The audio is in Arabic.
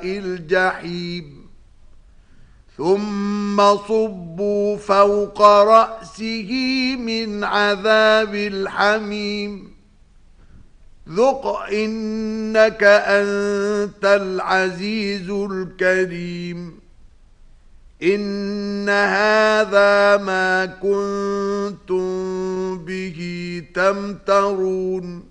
الجحيم ثم صبوا فوق رأسه من عذاب الحميم ذق إنك أنت العزيز الكريم إن هذا ما كنتم به تمترون